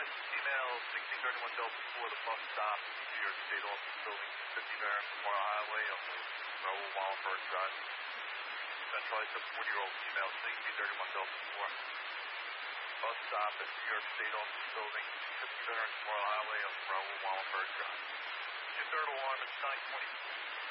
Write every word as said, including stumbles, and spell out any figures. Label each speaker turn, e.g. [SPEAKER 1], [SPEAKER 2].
[SPEAKER 1] advise female sixteen thirty-one Delta four, the bus stop, New York State Office Building, fifty Barron Memorial Highway on the Raoul Wallenberg Drive. Centralized to forty-year-old female sixteen thirty-one Delta four. Bus stop at New York State Office Building, fifty Barron Memorial Highway on the Raoul Wallenberg Drive. Your third alarm is nine twenty.